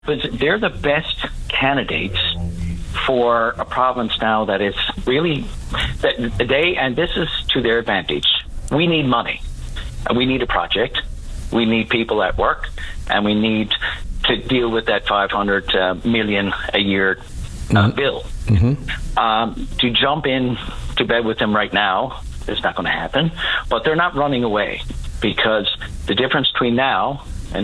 But they're the best candidates for a province now that is really and this is to their advantage. We need money, and we need a project. We need people at work, and we need to deal with that 500 million a year bill. To jump in to bed with them right now is not going to happen. But they're not running away, because the difference between now and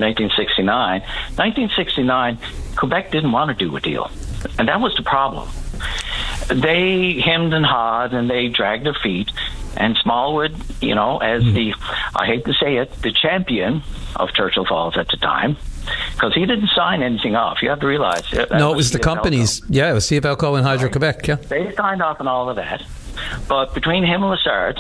1969, Quebec didn't want to do a deal. And that was the problem. They hemmed and hawed, and they dragged their feet. And Smallwood, as I hate to say it, the champion of Churchill Falls at the time, because he didn't sign anything off. You have to realize. No, it was the companies. Yeah, it was CFLCO and Hydro-Quebec, yeah. They signed off on all of that. But between him and Lessard,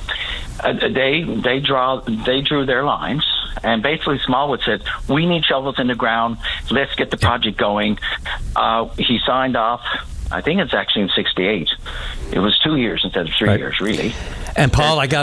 they drew their lines. And basically Smallwood said, we need shovels in the ground. Let's get the project going. He signed off, I think it's actually in 1968. It was 2 years instead of 3 years, really. And Paul, give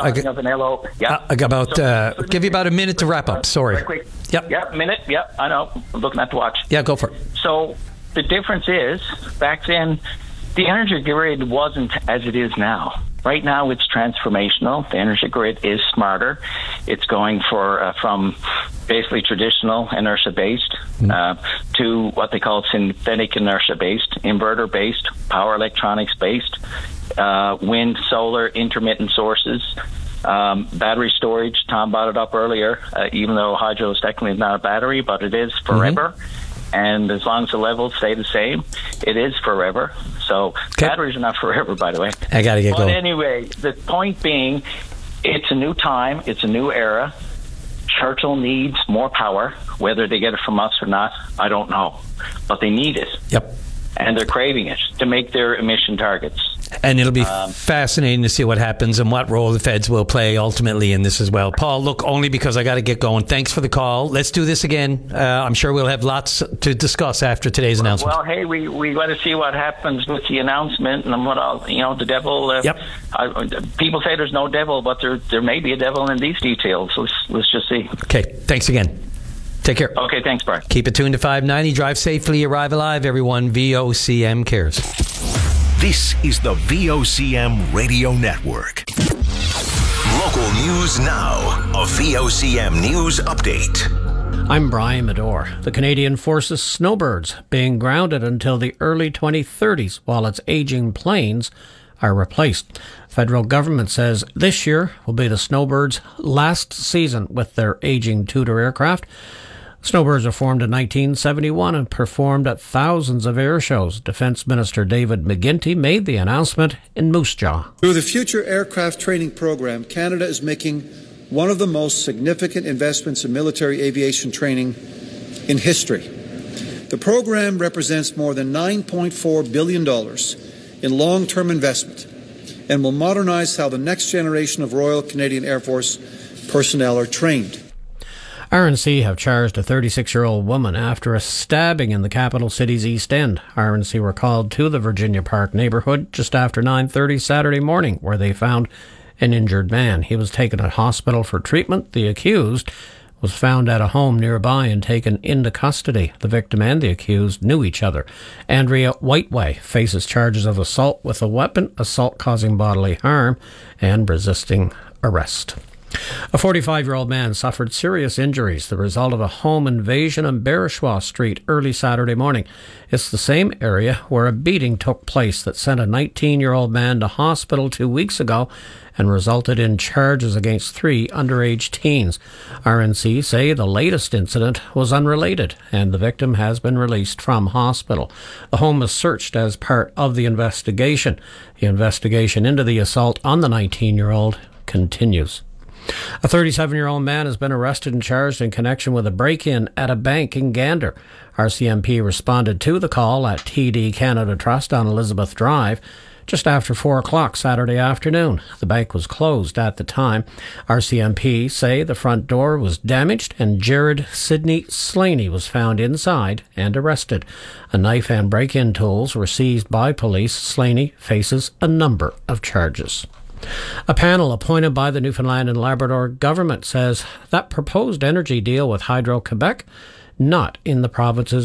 you about a minute to wrap up. Sorry. Quick. Yep, minute. Yep, I know. I'm looking at the watch. Yeah, go for it. So the difference is, back then, the energy grid wasn't as it is now. Right now, it's transformational. The energy grid is smarter. It's going from basically traditional inertia-based to what they call synthetic inertia-based, inverter-based, power electronics-based, wind, solar, intermittent sources, battery storage. Tom brought it up earlier, even though hydro is technically not a battery, but it is forever. And as long as the levels stay the same, it is forever. So batteries are not forever, by the way. I got to get going. But anyway, the point being, it's a new time. It's a new era. Churchill needs more power. Whether they get it from us or not, I don't know. But they need it. Yep. And they're craving it to make their emission targets. And it'll be fascinating to see what happens and what role the feds will play ultimately in this as well. Paul, look, only because I got to get going. Thanks for the call. Let's do this again. I'm sure we'll have lots to discuss after today's announcement. Well, hey, we got to see what happens with the announcement and what the devil. People say there's no devil, but there may be a devil in these details. Let's just see. Okay, thanks again. Take care. Okay, thanks, Brian. Keep it tuned to 590. Drive safely, arrive alive, everyone. VOCM cares. This is the VOCM Radio Network. Local news now. A VOCM news update. I'm Brian Medore. The Canadian Forces Snowbirds being grounded until the early 2030s while its aging planes are replaced. Federal government says this year will be the Snowbirds' last season with their aging Tudor aircraft. Snowbirds were formed in 1971 and performed at thousands of air shows. Defence Minister David McGuinty made the announcement in Moose Jaw. Through the Future Aircraft Training Program, Canada is making one of the most significant investments in military aviation training in history. The program represents more than $9.4 billion in long-term investment and will modernize how the next generation of Royal Canadian Air Force personnel are trained. RNC have charged a 36-year-old woman after a stabbing in the capital city's East End. RNC were called to the Virginia Park neighbourhood just after 9:30 Saturday morning, where they found an injured man. He was taken to hospital for treatment. The accused was found at a home nearby and taken into custody. The victim and the accused knew each other. Andrea Whiteway faces charges of assault with a weapon, assault causing bodily harm, and resisting arrest. A 45-year-old man suffered serious injuries, the result of a home invasion on Bereshaw Street early Saturday morning. It's the same area where a beating took place that sent a 19-year-old man to hospital 2 weeks ago and resulted in charges against 3 underage teens. RNC say the latest incident was unrelated and the victim has been released from hospital. The home was searched as part of the investigation. The investigation into the assault on the 19-year-old continues. A 37-year-old man has been arrested and charged in connection with a break-in at a bank in Gander. RCMP responded to the call at TD Canada Trust on Elizabeth Drive just after 4 o'clock Saturday afternoon. The bank was closed at the time. RCMP say the front door was damaged and Jared Sidney Slaney was found inside and arrested. A knife and break-in tools were seized by police. Slaney faces a number of charges. A panel appointed by the Newfoundland and Labrador government says that proposed energy deal with Hydro-Quebec not in the province's